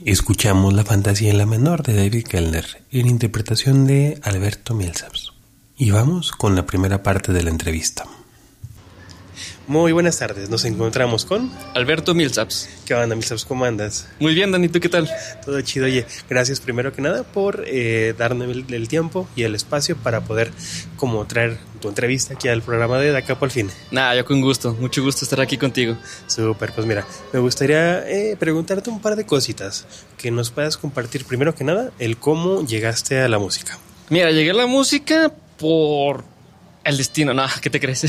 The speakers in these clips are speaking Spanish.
Escuchamos La Fantasía en la Menor de David Kellner en interpretación de Alberto Millsaps. Y vamos con la primera parte de la entrevista. Muy buenas tardes, nos encontramos con Alberto Millsaps. ¿Qué onda, Millsaps? ¿Cómo andas? Muy bien, Dani, ¿tú qué tal? Todo chido. Oye, gracias primero que nada por darme el tiempo y el espacio para poder como traer tu entrevista aquí al programa de Acá por fin. Nada, yo con gusto, mucho gusto estar aquí contigo. Súper, pues mira, me gustaría preguntarte un par de cositas, que nos puedas compartir primero que nada el cómo llegaste a la música. Mira, llegué a la música por el destino, no, ¿qué te crees?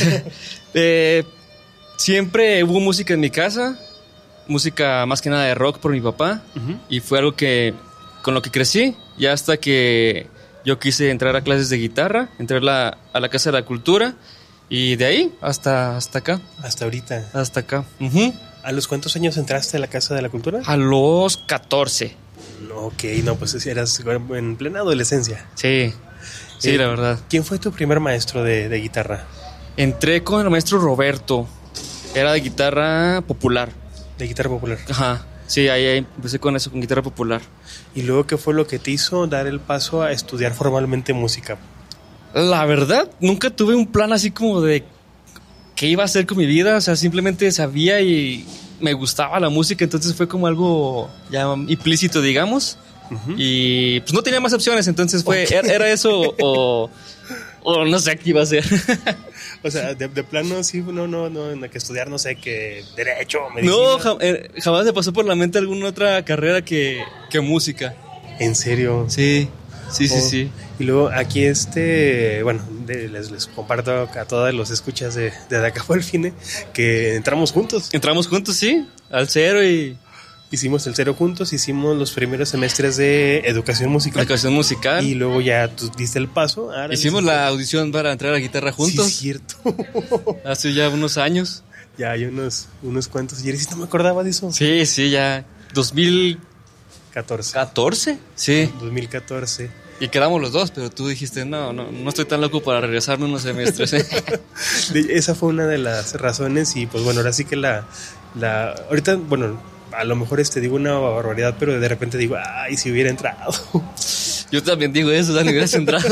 Siempre hubo música en mi casa, música más que nada de rock por mi papá, y fue algo con lo que crecí, ya hasta que yo quise entrar a clases de guitarra, entré a la Casa de la Cultura, y de ahí hasta acá. Hasta ahorita. Hasta acá. ¿A los cuántos años entraste a la Casa de la Cultura? A los 14. Ok, no, pues eras en plena adolescencia. Sí, la verdad. ¿Quién fue tu primer maestro de guitarra? Entré con el maestro Roberto. Era de guitarra popular. De guitarra popular. Ajá. Sí, ahí empecé con eso, con guitarra popular. ¿Y luego qué fue lo que te hizo dar el paso a estudiar formalmente música? La verdad, nunca tuve un plan así como de qué iba a hacer con mi vida. O sea, simplemente sabía y me gustaba la música. Entonces fue como algo ya implícito, digamos. Y pues no tenía más opciones. Entonces fue, era eso o no sé qué iba a hacer. O sea, de plano sí, no, que estudiar, no sé, que derecho, medicina. No, jamás me pasó por la mente alguna otra carrera que música. ¿En serio? Sí. Y luego aquí les comparto a todos los escuchas de acá por el Fine que entramos juntos. Entramos juntos, sí, al cero y... Hicimos el cero juntos, hicimos los primeros semestres de educación musical. Y luego ya tú diste el paso. Hicimos la audición para entrar a guitarra juntos. Sí, cierto. Hace ya unos años. Ya hay unos cuantos. Y no me acordaba de eso. Sí, ya. 2014. ¿14? Sí. 2014. Y quedamos los dos, pero tú dijiste, no estoy tan loco para regresarme unos semestres. Esa fue una de las razones y pues bueno, ahora sí que ahorita, bueno... A lo mejor digo una barbaridad, pero de repente digo, ay, si hubiera entrado. Yo también digo eso, Dani, hubieras entrado.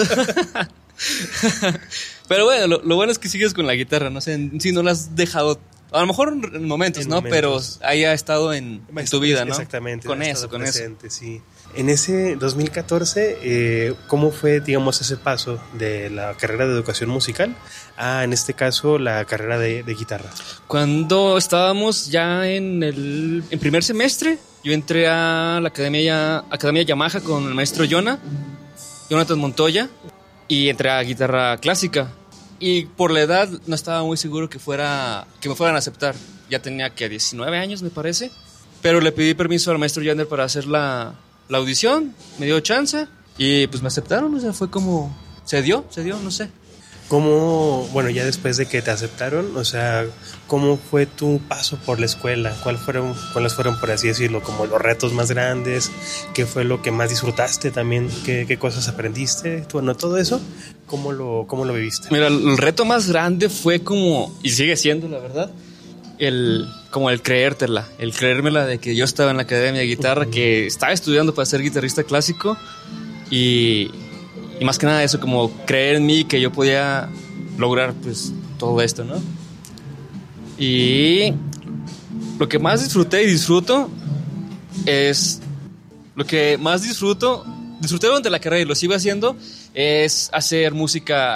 Pero bueno, lo bueno es que sigues con la guitarra, no sé, si no la has dejado, a lo mejor en momentos, ¿no? Pero ahí ha estado en tu vida, ¿no? Exactamente. Con eso. Sí. En ese 2014, ¿cómo fue, digamos, ese paso de la carrera de educación musical a, en este caso, la carrera de guitarra? Cuando estábamos ya en primer semestre, yo entré a la Academia Yamaha con el maestro Jonathan Montoya, y entré a guitarra clásica. Y por la edad no estaba muy seguro que me fueran a aceptar. Ya tenía 19 años, me parece. Pero le pedí permiso al maestro Yander para hacer la audición, me dio chance y pues me aceptaron, o sea, fue como se dio, no sé. ¿Cómo, bueno, ya después de que te aceptaron, o sea, cómo fue tu paso por la escuela? ¿Cuáles fueron, por así decirlo, como los retos más grandes? ¿Qué fue lo que más disfrutaste también? ¿Qué cosas aprendiste? Bueno, todo eso, ¿cómo lo viviste? Mira, el reto más grande fue como, y sigue siendo, la verdad, como el creérmela de que yo estaba en la academia de guitarra, que estaba estudiando para ser guitarrista clásico y más que nada eso, como creer en mí que yo podía lograr pues todo esto, ¿no? Y lo que más disfruté y disfruto disfruté durante la carrera y lo sigo haciendo, es hacer música